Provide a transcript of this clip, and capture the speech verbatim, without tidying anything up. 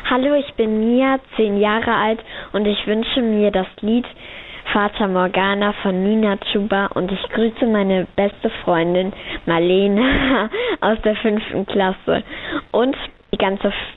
Hallo, ich bin Mia, zehn Jahre alt und ich wünsche mir das Lied Fata Morgana von Nina Chuba und ich grüße meine beste Freundin Marlene aus der fünften Klasse und die ganze